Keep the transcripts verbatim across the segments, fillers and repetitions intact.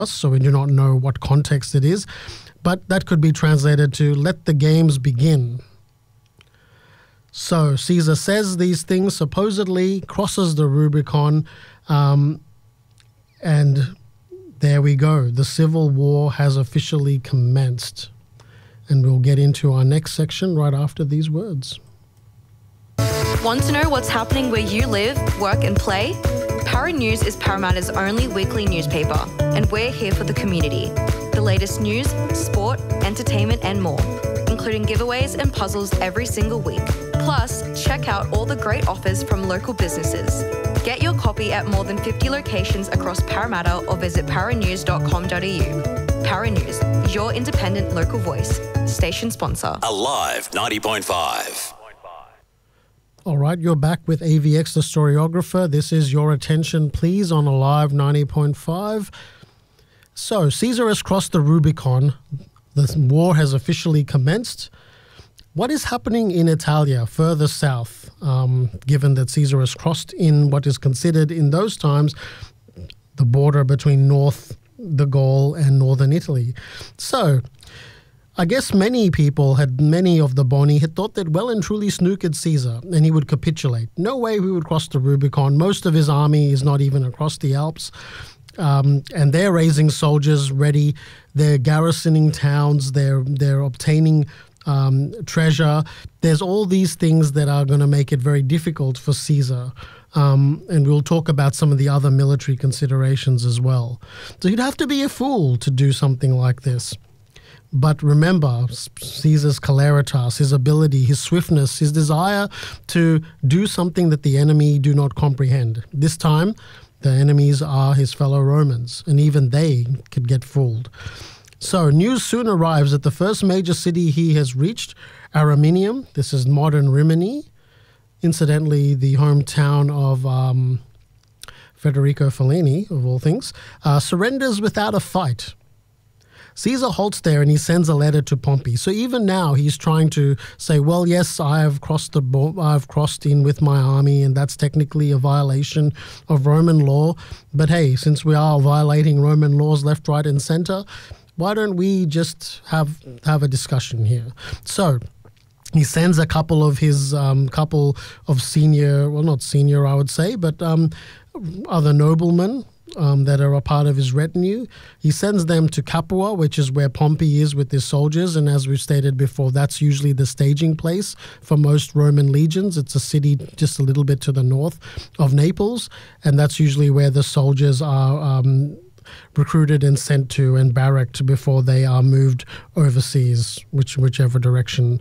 so we do not know what context it is, but that could be translated to let the games begin. So Caesar says these things, supposedly crosses the Rubicon, um, and there we go. The civil war has officially commenced. And we'll get into our next section right after these words. Want to know what's happening where you live, work and play? Para News is Parramatta's only weekly newspaper, and we're here for the community. The latest news, sport, entertainment and more, including giveaways and puzzles every single week. Plus, check out all the great offers from local businesses. Get your copy at more than fifty locations across Parramatta or visit paranews dot com dot a u. Para News, your independent local voice. Station sponsor. Alive ninety point five. All right, you're back with A V X, the Storyographer. This is Your Attention, Please, on Alive ninety point five. So, Caesar has crossed the Rubicon. The war has officially commenced. What is happening in Italia, further south, um, given that Caesar has crossed in what is considered in those times the border between North the Gaul and northern Italy? So, I guess many people had, many of the Boni had thought that well and truly snookered Caesar and he would capitulate. No way he would cross the Rubicon. Most of his army is not even across the Alps. Um, and they're raising soldiers ready. They're garrisoning towns. They're, they're obtaining um, treasure. There's all these things that are going to make it very difficult for Caesar. Um, and we'll talk about some of the other military considerations as well. So you'd have to be a fool to do something like this. But remember, Caesar's celeritas, his ability, his swiftness, his desire to do something that the enemy do not comprehend. This time, the enemies are his fellow Romans, and even they could get fooled. So news soon arrives that the first major city he has reached, Araminium, this is modern Rimini, incidentally the hometown of um, Federico Fellini, of all things, uh, surrenders without a fight. Caesar halts there and he sends a letter to Pompey. So even now he's trying to say, well, yes, I have crossed the bo- I've crossed in with my army, and that's technically a violation of Roman law. But hey, since we are violating Roman laws left, right, and center, why don't we just have have a discussion here? So he sends a couple of his um, couple of senior, well, not senior, I would say, but um, other noblemen. Um, that are a part of his retinue. He sends them to Capua, which is where Pompey is with his soldiers. And as we've stated before, that's usually the staging place for most Roman legions. It's a city just a little bit to the north of Naples. And that's usually where the soldiers are um, recruited and sent to and barracked before they are moved overseas, which whichever direction.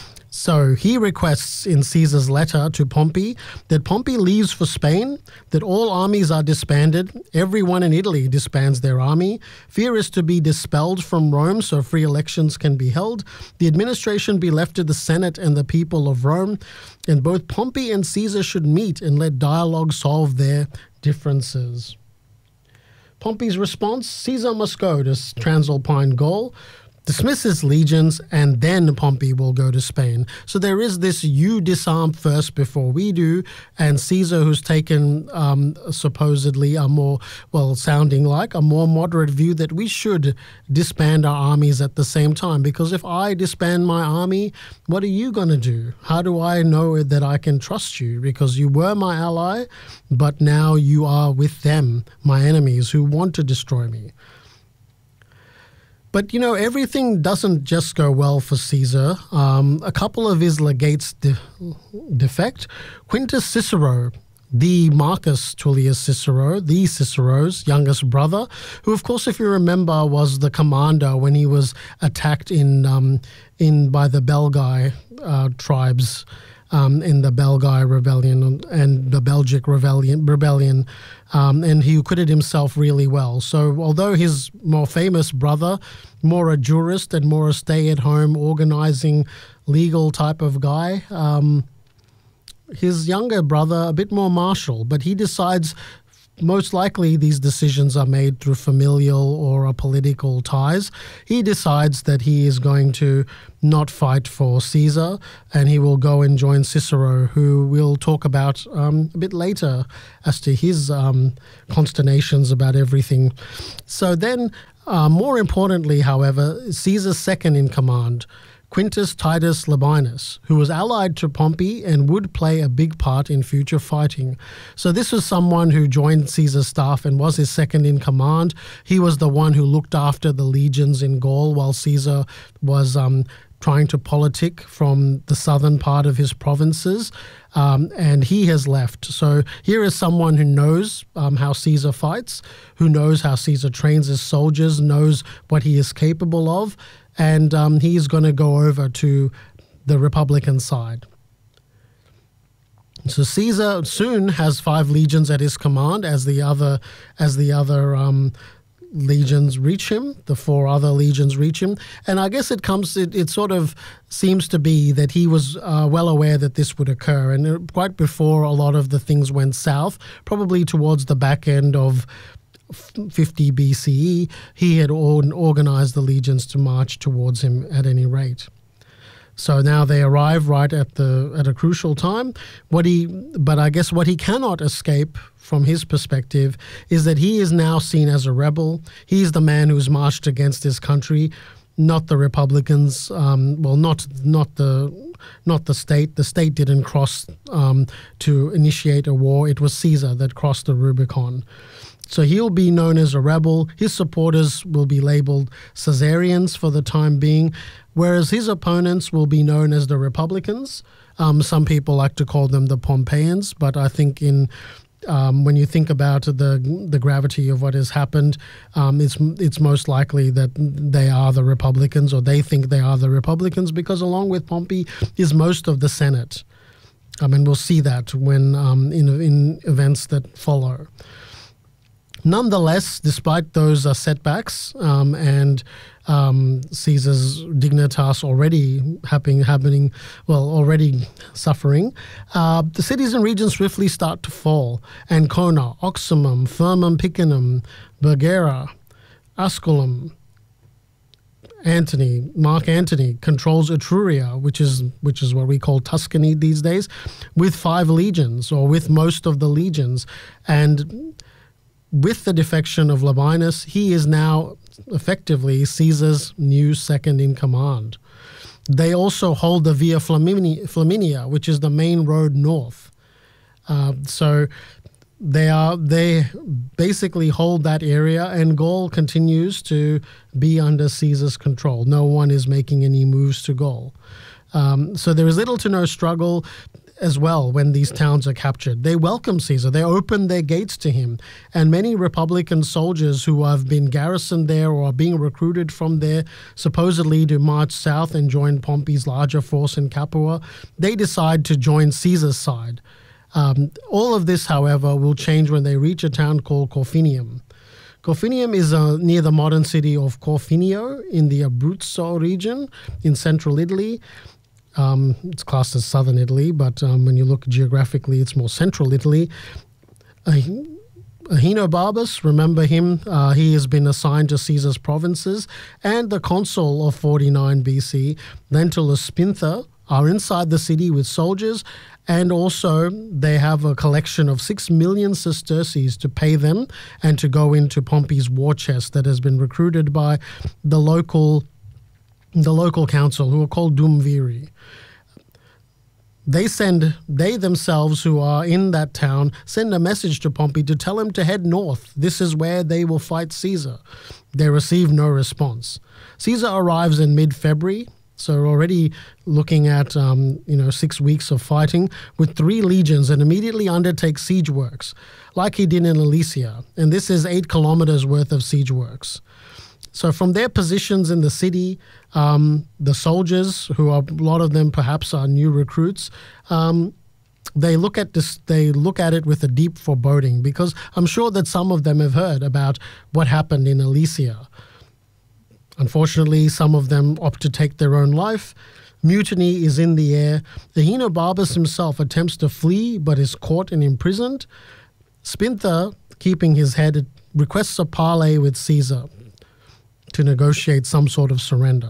So he requests in Caesar's letter to Pompey that Pompey leaves for Spain, that all armies are disbanded, everyone in Italy disbands their army, fear is to be dispelled from Rome so free elections can be held, the administration be left to the Senate and the people of Rome, and both Pompey and Caesar should meet and let dialogue solve their differences. Pompey's response, Caesar must go to Transalpine Gaul, dismiss his legions, and then Pompey will go to Spain. So there is this you disarm first before we do, and Caesar, who's taken um, supposedly a more, well, sounding like a more moderate view that we should disband our armies at the same time. Because if I disband my army, what are you going to do? How do I know that I can trust you? Because you were my ally, but now you are with them, my enemies, who want to destroy me. But, you know, everything doesn't just go well for Caesar. Um, a couple of his legates de- defect. Quintus Cicero, the Marcus Tullius Cicero, the Cicero's youngest brother, who, of course, if you remember, was the commander when he was attacked in um, in by the Belgae uh, tribes um, in the Belgae Rebellion and the Belgic Rebellion, rebellion um, and he acquitted himself really well. So although his more famous brother, more a jurist and more a stay-at-home organizing legal type of guy, um, his younger brother, a bit more martial, but he decides most likely these decisions are made through familial or political ties. He decides that he is going to not fight for Caesar, and he will go and join Cicero, who we'll talk about um, a bit later as to his um, consternations about everything. So then, uh, more importantly, however, Caesar's second in command, Quintus Titus Labienus, who was allied to Pompey and would play a big part in future fighting. So this was someone who joined Caesar's staff and was his second in command. He was the one who looked after the legions in Gaul while Caesar was um, trying to politic from the southern part of his provinces, um, and he has left. So here is someone who knows um, how Caesar fights, who knows how Caesar trains his soldiers, knows what he is capable of, and um, he's going to go over to the Republican side. So Caesar soon has five legions at his command as the other as the other um, legions reach him, the four other legions reach him. And I guess it comes, it, it sort of seems to be that he was uh, well aware that this would occur. And uh, quite before a lot of the things went south, probably towards the back end of fifty B C E, he had organized the legions to march towards him at any rate. So now they arrive right at the at a crucial time. What he, but I guess what he cannot escape from his perspective is that he is now seen as a rebel. He's the man who's marched against his country, not the Republicans. Um, well, not not the not the state. The state didn't cross um, to initiate a war. It was Caesar that crossed the Rubicon. So he'll be known as a rebel. His supporters will be labeled Caesarians for the time being, whereas his opponents will be known as the Republicans. Um, some people like to call them the Pompeians, but I think in um, when you think about the the gravity of what has happened, um, it's it's most likely that they are the Republicans, or they think they are the Republicans, because along with Pompey is most of the Senate. I mean, we'll see that when um, in in events that follow. Nonetheless, despite those uh, setbacks um, and um, Caesar's dignitas already happening, happening, well, already suffering, uh, the cities and regions swiftly start to fall. Ancona, Oximum, Firmum Picenum, Bergera, Asculum, Antony, Mark Antony controls Etruria, which is which is what we call Tuscany these days, with five legions, or with most of the legions. And with the defection of Labienus, he is now effectively Caesar's new second in command. They also hold the Via Flaminia, Flaminia which is the main road north. Uh, so they are they basically hold that area, and Gaul continues to be under Caesar's control. No one is making any moves to Gaul. Um, so there is little to no struggle as well when these towns are captured. They welcome Caesar. They open their gates to him. And many Republican soldiers who have been garrisoned there or are being recruited from there, supposedly to march south and join Pompey's larger force in Capua, they decide to join Caesar's side. Um, all of this, however, will change when they reach a town called Corfinium. Corfinium is uh, near the modern city of Corfinio in the Abruzzo region in central Italy. Um, it's classed as southern Italy, but um, when you look geographically, it's more central Italy. Uh, Ahenobarbus, remember him, uh, he has been assigned to Caesar's provinces, and the consul of forty-nine B C, Lentulus Spinther, are inside the city with soldiers, and also they have a collection of six million sesterces to pay them and to go into Pompey's war chest that has been recruited by the local the local council, who are called Duumviri. They send, they themselves who are in that town, send a message to Pompey to tell him to head north. This is where they will fight Caesar. They receive no response. Caesar arrives in mid-February, so already looking at um, you know six weeks of fighting with three legions, and immediately undertakes siege works, like he did in Alesia. And this is eight kilometers worth of siege works. So from their positions in the city, um, the soldiers, who are, a lot of them perhaps are new recruits, um, they look at this. They look at it with a deep foreboding, because I'm sure that some of them have heard about what happened in Alesia. Unfortunately, some of them opt to take their own life. Mutiny is in the air. Ahenobarbus himself attempts to flee, but is caught and imprisoned. Spinther keeping his head, requests a parley with Caesar to negotiate some sort of surrender.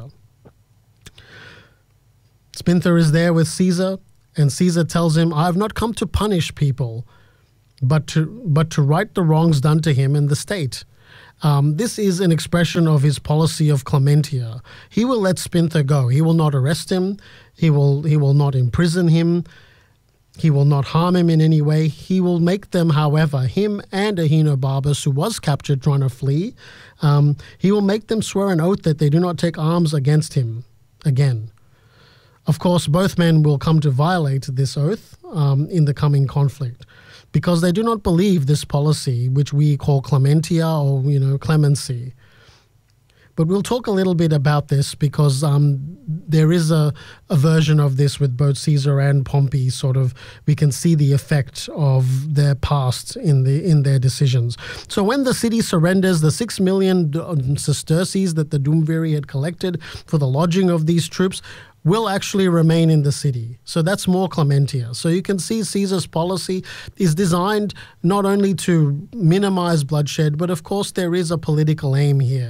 Spinther is there with Caesar, and Caesar tells him, I have not come to punish people, but to but to right the wrongs done to him in the state. Um, this is an expression of his policy of clementia. He will let Spinther go. He will not arrest him. He will he will not imprison him. He will not harm him in any way. He will make them, however, him and Ahenobarbus, who was captured trying to flee, um, he will make them swear an oath that they do not take arms against him again. Of course, both men will come to violate this oath um, in the coming conflict, because they do not believe this policy, which we call clementia or, you know, clemency. But we'll talk a little bit about this because um, there is a, a version of this with both Caesar and Pompey. Sort of, we can see the effect of their past in the in their decisions. So when the city surrenders, the six million sesterces that the Duumviri had collected for the lodging of these troops will actually remain in the city. So that's more clementia. So you can see Caesar's policy is designed not only to minimize bloodshed, but of course there is a political aim here.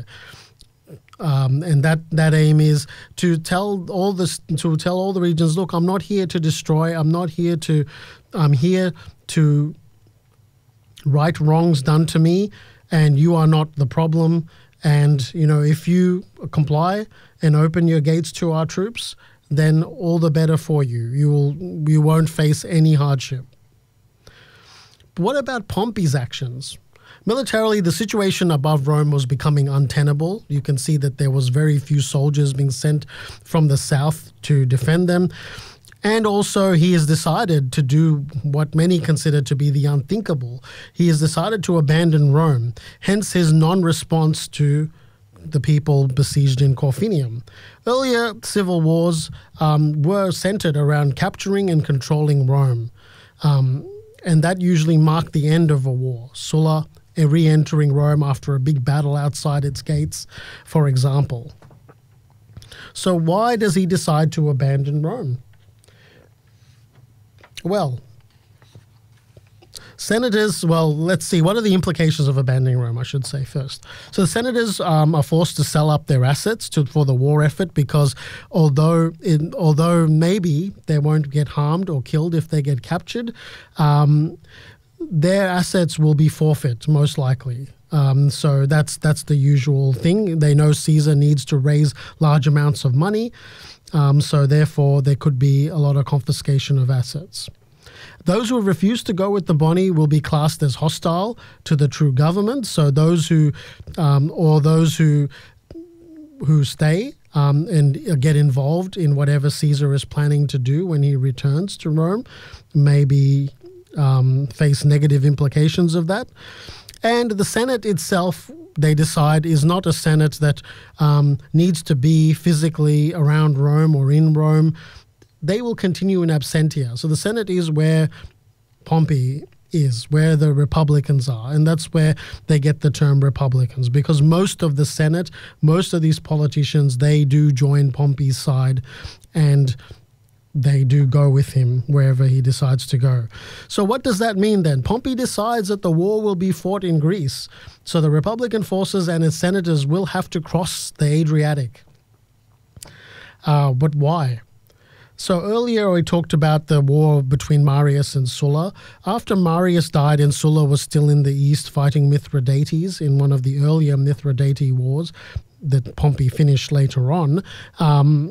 Um, and that, that aim is to tell all this to tell all the regions, look, I'm not here to destroy. I'm not here to. I'm here to right wrongs done to me, and you are not the problem. And you know, if you comply and open your gates to our troops, then all the better for you. You will. You won't face any hardship. But what about Pompey's actions? Militarily, the situation above Rome was becoming untenable. You can see that there was very few soldiers being sent from the south to defend them. And also, he has decided to do what many consider to be the unthinkable. He has decided to abandon Rome, hence his non-response to the people besieged in Corfinium. Earlier civil wars um, were centered around capturing and controlling Rome. Um, and that usually marked the end of a war. Sulla re-entering Rome after a big battle outside its gates, for example. So why does he decide to abandon Rome? Well, senators, well, let's see, what are the implications of abandoning Rome, I should say first. So the senators um, are forced to sell up their assets to, for the war effort because although in, although maybe they won't get harmed or killed if they get captured, um, their assets will be forfeit, most likely. Um, so that's that's the usual thing. They know Caesar needs to raise large amounts of money, um, so therefore there could be a lot of confiscation of assets. Those who refuse to go with the bony will be classed as hostile to the true government. So those who, um, or those who who stay um, and get involved in whatever Caesar is planning to do when he returns to Rome, may be Um, face negative implications of that. And the Senate itself, they decide, is not a Senate that um, needs to be physically around Rome or in Rome. They will continue in absentia. So the Senate is where Pompey is, where the Republicans are. And that's where they get the term Republicans, because most of the Senate, most of these politicians, they do join Pompey's side and they do go with him wherever he decides to go. So what does that mean then? Pompey decides that the war will be fought in Greece. So the Republican forces and its senators will have to cross the Adriatic. Uh, but why? So earlier we talked about the war between Marius and Sulla. After Marius died and Sulla was still in the east fighting Mithridates in one of the earlier Mithridate wars that Pompey finished later on, um,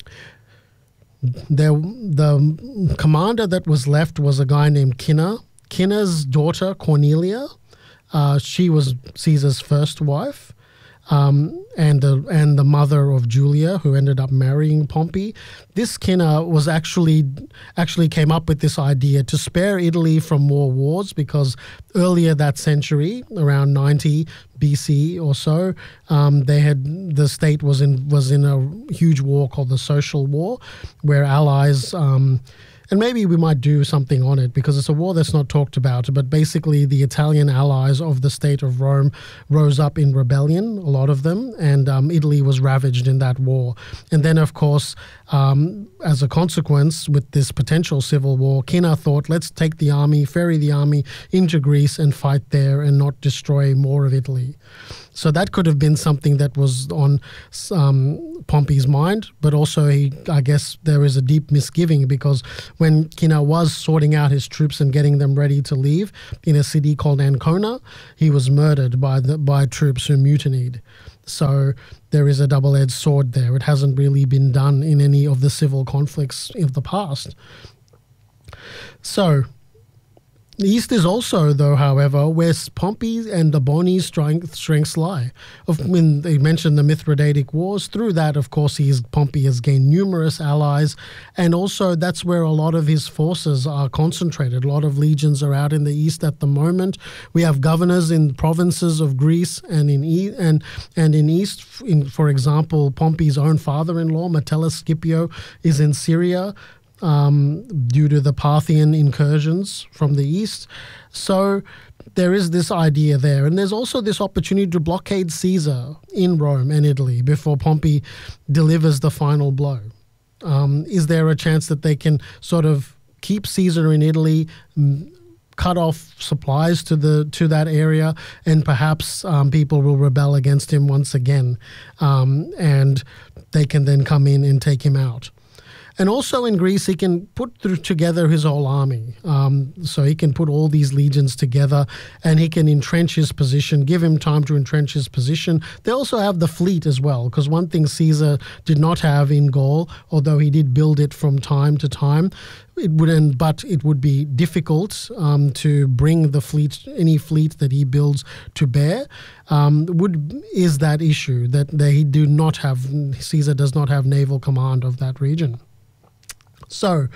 There, the commander that was left was a guy named Cinna. Cinna's daughter, Cornelia, uh, she was Caesar's first wife, um, and, the, and the mother of Julia, who ended up marrying Pompey. This Cinna was actually, actually came up with this idea to spare Italy from more wars, because earlier that century, around ninety B C or so, um, they had the state was in was in a huge war called the Social War, where allies um, and maybe we might do something on it because it's a war that's not talked about, but basically the Italian allies of the state of Rome rose up in rebellion, a lot of them, and um, Italy was ravaged in that war. And then, of course, um, as a consequence, with this potential civil war, Cinna thought, let's take the army, ferry the army into Greece and fight there and not destroy more of Italy. So that could have been something that was on um, Pompey's mind, but also he, I guess there is a deep misgiving because when Cinna was sorting out his troops and getting them ready to leave in a city called Ancona, he was murdered by the by troops who mutinied. So there is a double-edged sword there. It hasn't really been done in any of the civil conflicts of the past. So the East is also, though, however, where Pompey and the Boni's strength, strengths lie. Of, when they mentioned the Mithridatic Wars, through that, of course, he is, Pompey has gained numerous allies, and also that's where a lot of his forces are concentrated. A lot of legions are out in the East at the moment. We have governors in provinces of Greece and in e- and and in East. In, for example, Pompey's own father-in-law, Metellus Scipio, is in Syria. Um, due to the Parthian incursions from the east. So there is this idea there. And there's also this opportunity to blockade Caesar in Rome and Italy before Pompey delivers the final blow. Um, is there a chance that they can sort of keep Caesar in Italy, m- cut off supplies to the to that area, and perhaps um, people will rebel against him once again, um, and they can then come in and take him out? And also in Greece, he can put through together his whole army. Um, so he can put all these legions together and he can entrench his position, give him time to entrench his position. They also have the fleet as well, because one thing Caesar did not have in Gaul, although he did build it from time to time, it wouldn't, but it would be difficult um, to bring the fleet, any fleet that he builds, to bear. Um, would is that issue that they do not have, Caesar does not have naval command of that region. So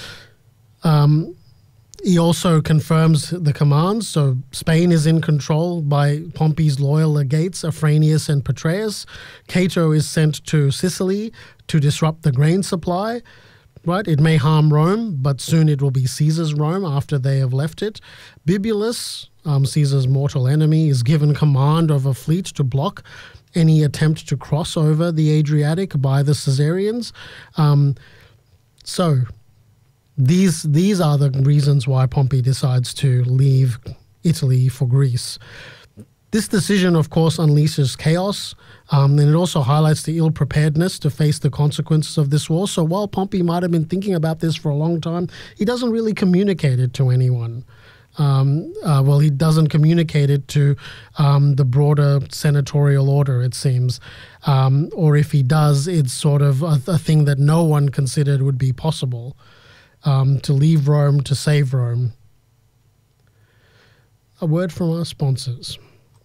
um, he also confirms the commands. So Spain is in control by Pompey's loyal legates, Afranius and Petreius. Cato is sent to Sicily to disrupt the grain supply. Right, it may harm Rome, but soon it will be Caesar's Rome after they have left it. Bibulus, um, Caesar's mortal enemy, is given command of a fleet to block any attempt to cross over the Adriatic by the Caesarians. Um, So these these are the reasons why Pompey decides to leave Italy for Greece. This decision, of course, unleashes chaos, um, and it also highlights the ill-preparedness to face the consequences of this war. So while Pompey might have been thinking about this for a long time, he doesn't really communicate it to anyone. Um, uh, well, he doesn't communicate it to um, the broader senatorial order, it seems. Um, or if he does, it's sort of a, a thing that no one considered would be possible, um, to leave Rome to save Rome. A word from our sponsors.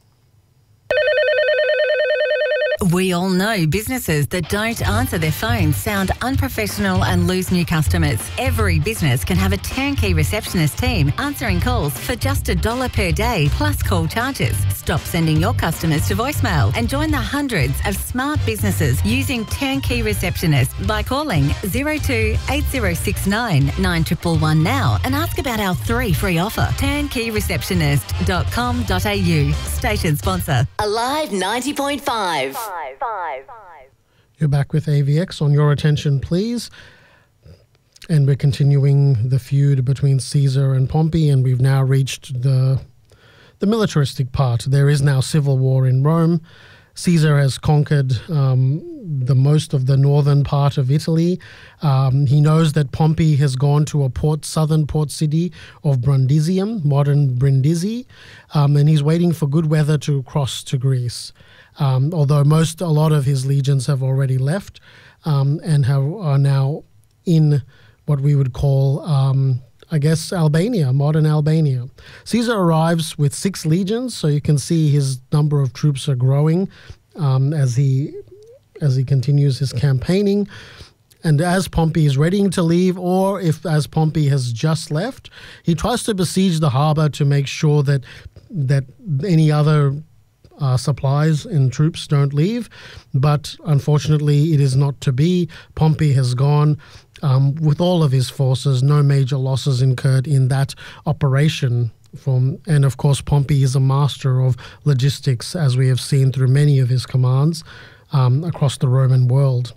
We all know businesses that don't answer their phones sound unprofessional and lose new customers. Every business can have a turnkey receptionist team answering calls for just a dollar per day plus call charges. Stop sending your customers to voicemail and join the hundreds of smart businesses using turnkey receptionists by calling zero two eight zero six nine nine one one one now and ask about our three free offer. turnkey receptionist dot com dot a u. Station sponsor. Alive ninety point five. You're back with A V X. On your attention, please. And we're continuing the feud between Caesar and Pompey, and we've now reached the the militaristic part. There is now civil war in Rome. Caesar has conquered um, the most of the northern part of Italy. Um, he knows that Pompey has gone to a port, southern port city of Brundisium, modern Brindisi, um, and he's waiting for good weather to cross to Greece. Um, although most, a lot of his legions have already left um, and have, are now in what we would call, um, I guess, Albania, modern Albania. Caesar arrives with six legions, so you can see his number of troops are growing um, as he as he continues his campaigning. And as Pompey is ready to leave, or if as Pompey has just left, he tries to besiege the harbor to make sure that that any other Uh, supplies and troops don't leave, but unfortunately it is not to be. Pompey has gone um, with all of his forces. No major losses incurred in that operation. From and of course, Pompey is a master of logistics, as we have seen through many of his commands um, across the Roman world.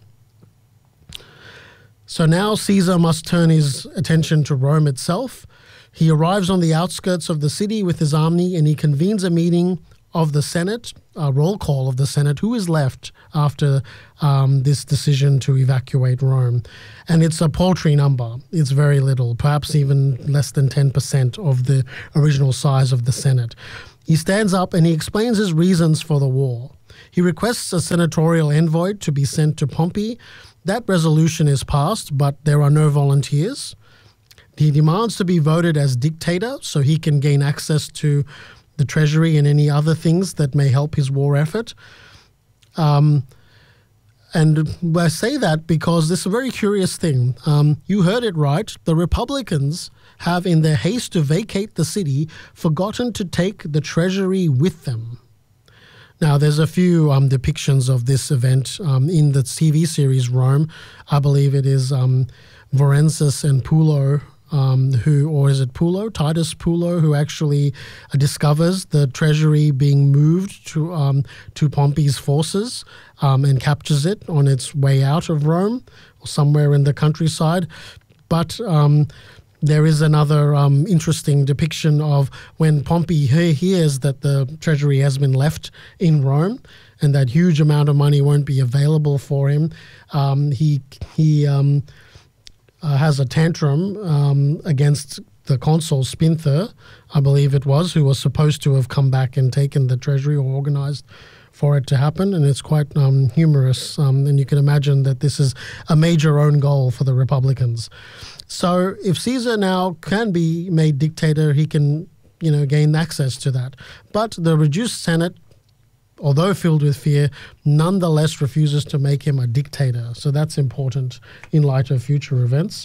So now Caesar must turn his attention to Rome itself. He arrives on the outskirts of the city with his army, and he convenes a meeting of the Senate, a roll call of the Senate, who is left after um, this decision to evacuate Rome. And it's a paltry number. It's very little, perhaps even less than ten percent of the original size of the Senate. He stands up and he explains his reasons for the war. He requests a senatorial envoy to be sent to Pompey. That resolution is passed, but there are no volunteers. He demands to be voted as dictator so he can gain access to the treasury and any other things that may help his war effort. Um, and I say that because this is a very curious thing. Um, you heard it right. The Republicans have, in their haste to vacate the city, forgotten to take the treasury with them. Now, there's a few um, depictions of this event um, in the T V series Rome. I believe it is um, Vorensis and Pulo, um, who, or is it Pulo? Titus Pulo, who actually uh, discovers the treasury being moved to um, to Pompey's forces um, and captures it on its way out of Rome or somewhere in the countryside. But um, there is another um, interesting depiction of when Pompey he hears that the treasury has been left in Rome and that huge amount of money won't be available for him. Um, he he um, uh, has a tantrum um, against the consul Spinther, I believe it was, who was supposed to have come back and taken the treasury or organized for it to happen, and it's quite um, humorous. Um, and you can imagine that this is a major own goal for the Republicans. So if Caesar now can be made dictator, he can, you know, gain access to that. But the reduced Senate, although filled with fear, nonetheless refuses to make him a dictator. So that's important in light of future events.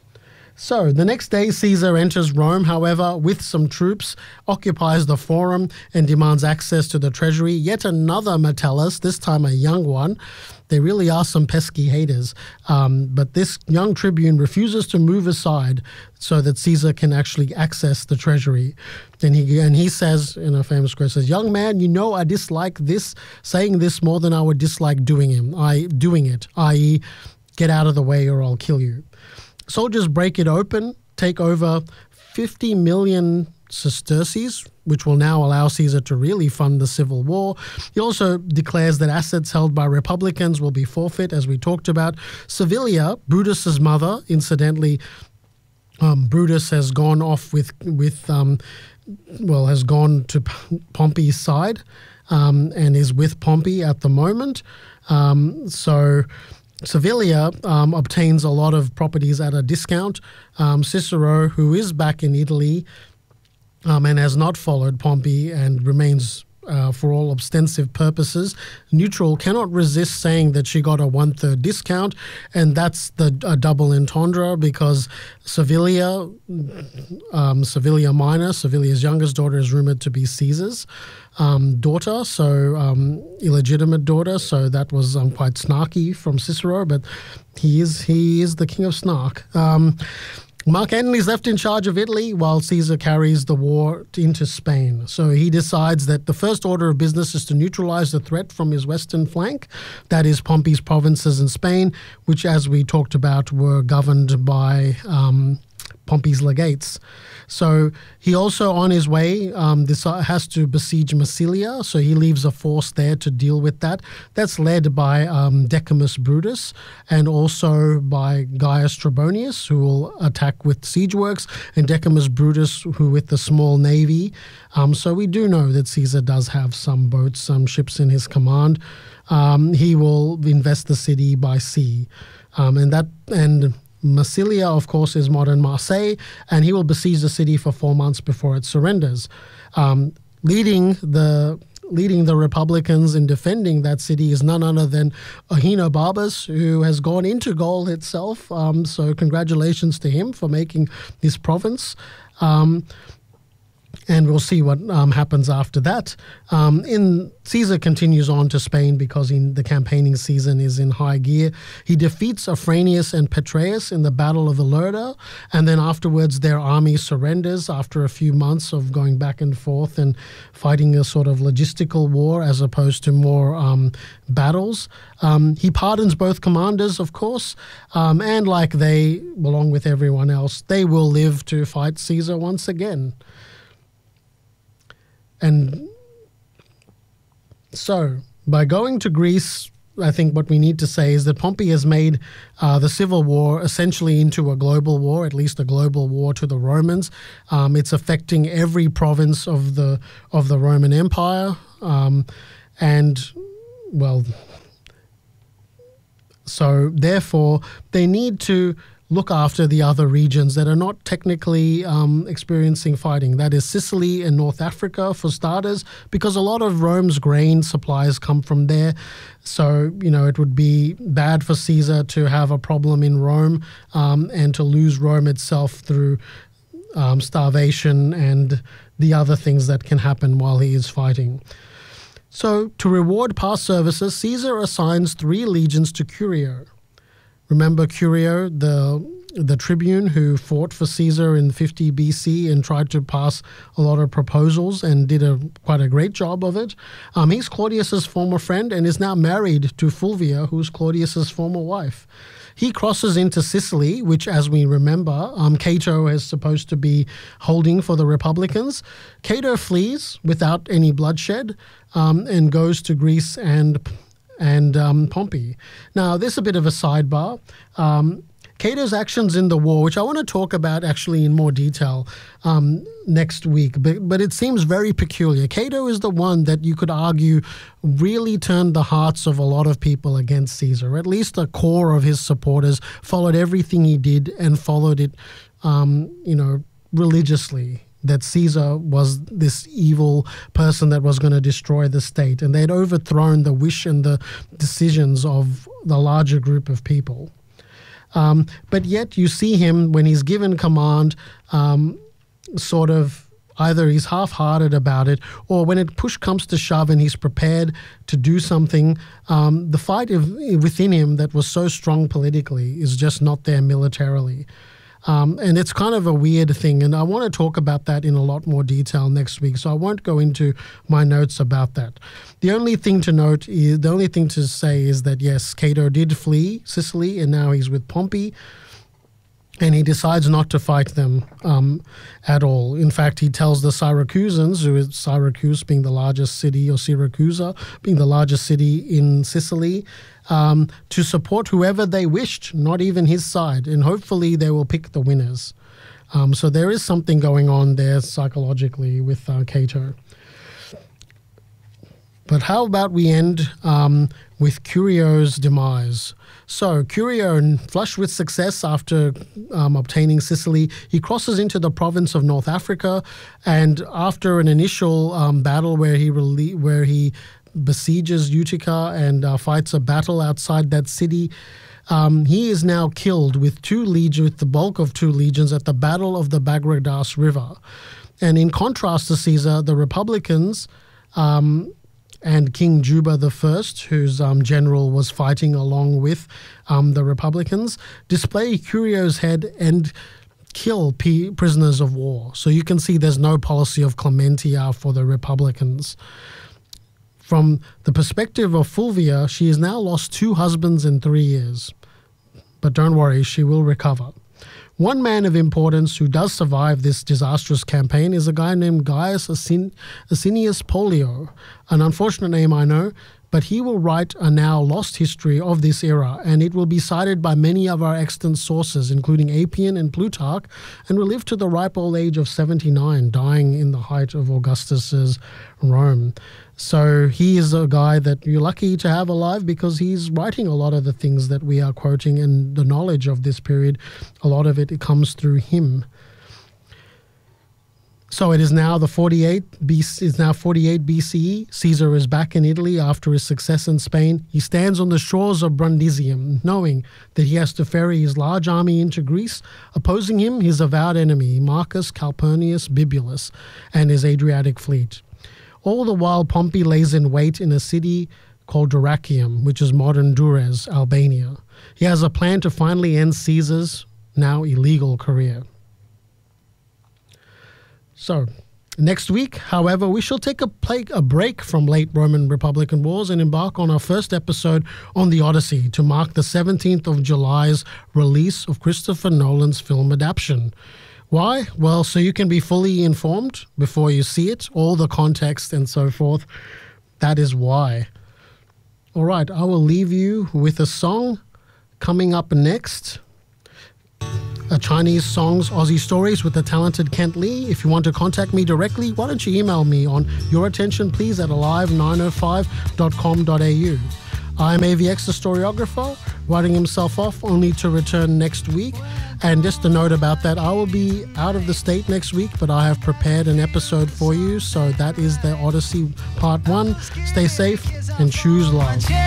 So the next day, Caesar enters Rome, however, with some troops, occupies the Forum, and demands access to the treasury. Yet another Metellus, this time a young one. They really are some pesky haters. Um, but this young tribune refuses to move aside so that Caesar can actually access the treasury. And he and he says, in a famous quote, says, "Young man, you know I dislike this, saying this more than I would dislike doing him. I doing it, that is, get out of the way or I'll kill you." Soldiers break it open, take over fifty million sesterces, which will now allow Caesar to really fund the civil war. He also declares that assets held by Republicans will be forfeit, as we talked about. Servilia, Brutus's mother, incidentally, um, Brutus has gone off with, with um, well, has gone to Pompey's side um, and is with Pompey at the moment. Um, so... Servilia um, obtains a lot of properties at a discount. Um, Cicero, who is back in Italy um, and has not followed Pompey and remains, uh, for all ostensive purposes, neutral, cannot resist saying that she got a one-third discount, and that's the a double entendre because Servilia, um, Servilia Minor, Servilia's youngest daughter, is rumored to be Caesar's Um, daughter, so um, illegitimate daughter. So that was um, quite snarky from Cicero, but he is he is the king of snark. Um, Mark Antony is left in charge of Italy while Caesar carries the war into Spain. So he decides that the first order of business is to neutralize the threat from his western flank, that is Pompey's provinces in Spain, which, as we talked about, were governed by um, Pompey's legates. So he also, on his way, um, this has to besiege Massilia, so he leaves a force there to deal with that. That's led by um, Decimus Brutus and also by Gaius Trebonius, who will attack with siege works, and Decimus Brutus, who with the small navy. Um, so we do know that Caesar does have some boats, some ships in his command. Um, he will invest the city by sea, um, and that and. Massilia, of course, is modern Marseille, and he will besiege the city for four months before it surrenders. Um, leading the leading the Republicans in defending that city is none other than Ahenobarbus, who has gone into Gaul itself. Um, so congratulations to him for making this province. Um, And we'll see what um, happens after that. Um, in Caesar continues on to Spain because in the campaigning season is in high gear. He defeats Afranius and Petreius in the Battle of Ilerda, and then afterwards their army surrenders after a few months of going back and forth and fighting a sort of logistical war as opposed to more um, battles. Um, he pardons both commanders, of course, um, and like they, along with everyone else, they will live to fight Caesar once again. And so, by going to Greece, I think what we need to say is that Pompey has made uh, the civil war essentially into a global war, at least a global war to the Romans. Um, it's affecting every province of the of the Roman Empire, um, and well, so therefore they need to look after the other regions that are not technically um, experiencing fighting. That is Sicily and North Africa, for starters, because a lot of Rome's grain supplies come from there. So, you know, it would be bad for Caesar to have a problem in Rome um, and to lose Rome itself through um, starvation and the other things that can happen while he is fighting. So, to reward past services, Caesar assigns three legions to Curio. Remember Curio, the the tribune who fought for Caesar in fifty B C and tried to pass a lot of proposals and did a quite a great job of it. Um, he's Claudius's former friend and is now married to Fulvia, who's Claudius's former wife. He crosses into Sicily, which, as we remember, um, Cato is supposed to be holding for the Republicans. Cato flees without any bloodshed um, and goes to Greece and and um, Pompey. Now, this is a bit of a sidebar. Um, Cato's actions in the war, which I want to talk about actually in more detail um, next week, but, but it seems very peculiar. Cato is the one that you could argue really turned the hearts of a lot of people against Caesar. At least a core of his supporters followed everything he did and followed it, um, you know, religiously. That Caesar was this evil person that was going to destroy the state, and they had overthrown the wish and the decisions of the larger group of people. Um, but yet you see him, when he's given command, um, sort of either he's half-hearted about it, or when it push comes to shove and he's prepared to do something, um, the fight of, within him that was so strong politically is just not there militarily. Um, and it's kind of a weird thing, and I want to talk about that in a lot more detail next week, so I won't go into my notes about that. The only thing to note is, the only thing to say is that, yes, Cato did flee Sicily, and now he's with Pompey, and he decides not to fight them um, at all. In fact, he tells the Syracusans, who is Syracuse being the largest city, or Syracusa being the largest city in Sicily, um, to support whoever they wished, not even his side, and hopefully they will pick the winners. Um, so there is something going on there psychologically with uh, Cato. But how about we end um, with Curio's demise? So Curio, flushed with success after um, obtaining Sicily, he crosses into the province of North Africa, and after an initial um, battle where he rele- where he besieges Utica and uh, fights a battle outside that city, um, he is now killed with two legions, with the bulk of two legions at the Battle of the Bagradas River. And in contrast to Caesar, the Republicans Um, and King Juba the First, whose um, general was fighting along with um, the Republicans, display Curio's head and kill p- prisoners of war. So you can see there's no policy of clementia for the Republicans. From the perspective of Fulvia, she has now lost two husbands in three years. But don't worry, she will recover. One man of importance who does survive this disastrous campaign is a guy named Gaius Assin- Asinius Pollio, an unfortunate name, I know, but he will write a now lost history of this era, and it will be cited by many of our extant sources, including Appian and Plutarch, and will live to the ripe old age of seventy-nine, dying in the height of Augustus's Rome. So he is a guy that you're lucky to have alive, because he's writing a lot of the things that we are quoting, and the knowledge of this period, a lot of it, it comes through him. So it is now the forty-eight B C, it's now forty-eight B C E. Caesar is back in Italy after his success in Spain. He stands on the shores of Brundisium, knowing that he has to ferry his large army into Greece. Opposing him, his avowed enemy, Marcus Calpurnius Bibulus, and his Adriatic fleet. All the while, Pompey lays in wait in a city called Dyrrachium, which is modern Durrës, Albania. He has a plan to finally end Caesar's now illegal career. So, next week, however, we shall take a, play, a break from late Roman Republican wars and embark on our first episode on the Odyssey to mark the seventeenth of July's release of Christopher Nolan's film adaptation. Why? Well, so you can be fully informed before you see it, all the context and so forth. That is why. All right, I will leave you with a song coming up next. A Chinese songs, Aussie stories with the talented Kent Lee. If you want to contact me directly, why don't you email me on yourattentionplease at alive nine oh five dot com dot a u. I'm A V X, the storyographer, writing himself off only to return next week. And just a note about that, I will be out of the state next week, but I have prepared an episode for you. So that is the Odyssey Part one. Stay safe and choose love.